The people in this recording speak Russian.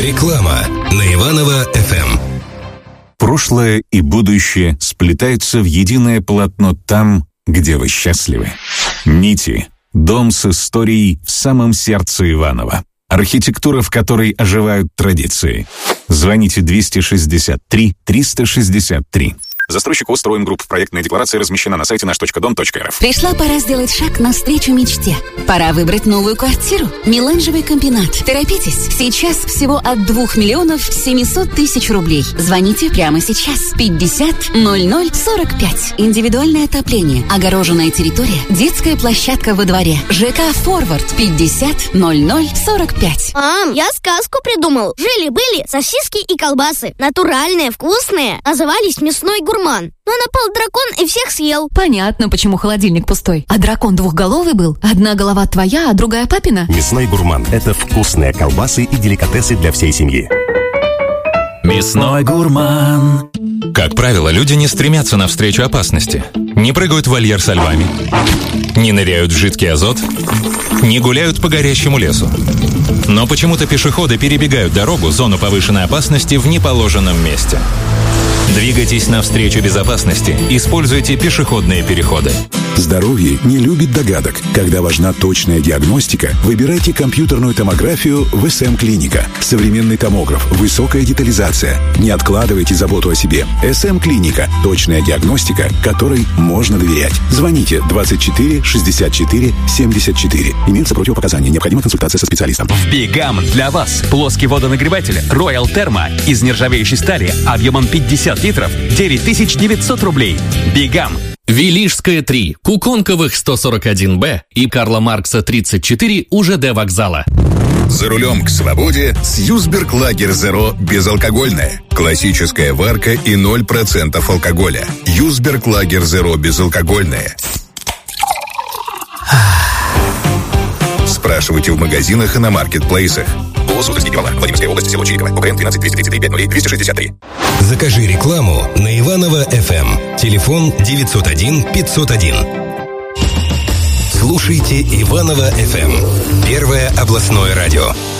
Реклама на Иваново-ФМ. Прошлое и будущее сплетаются в единое полотно там, где вы счастливы. Нити. Дом с историей в самом сердце Иваново. Архитектура, в которой оживают традиции. Звоните 263 363. Застройщик «Устроим Групп». Проектная декларация размещена на сайте наш.дом.рф. Пришла пора сделать шаг навстречу мечте. Пора выбрать новую квартиру. Меланжевый комбинат. Торопитесь. Сейчас всего от 2 миллионов 700 тысяч рублей. Звоните прямо сейчас. 50 00 45. Индивидуальное отопление. Огороженная территория. Детская площадка во дворе. ЖК «Форвард». 50 00 45. Мам, я сказку придумал. Жили-были сосиски и колбасы. Натуральные, вкусные. Назывались «Мясной гурман». Но напал дракон и всех съел. Понятно, почему холодильник пустой. А дракон двухголовый был? Одна голова твоя, а другая папина? Мясной гурман – это вкусные колбасы и деликатесы для всей семьи. Мясной гурман. Как правило, люди не стремятся навстречу опасности. Не прыгают в вольер со львами, не ныряют в жидкий азот, не гуляют по горящему лесу. Но почему-то пешеходы перебегают дорогу, зону повышенной опасности, в неположенном месте. Двигайтесь навстречу безопасности. Используйте пешеходные переходы. Здоровье не любит догадок. Когда важна точная диагностика, выбирайте компьютерную томографию в СМ-клиника. Современный томограф, высокая детализация. Не откладывайте заботу о себе. СМ-клиника. Точная диагностика, которой можно доверять. Звоните 24 64 74. Имеются противопоказания. Необходима консультация со специалистом. В Бигам для вас плоский водонагреватель Royal Thermo из нержавеющей стали объемом 50 литров 9900 рублей. Бигам. Велишская 3, Куконковых 141Б и Карла Маркса 34 у ЖД вокзала. За рулем к свободе с Юсберг Лагер Зеро безалкогольное. Классическая варка и 0% алкоголя. Юсберг Лагер Зеро безалкогольное. Спрашивайте в магазинах и на маркетплейсах. ГОС Удостоверение Владимирская область, село Чириково, УКН 13 233 5 263. Закажи рекламу на Иваново-ФМ. Телефон 901 501. Слушайте Иваново-ФМ. Первое областное радио.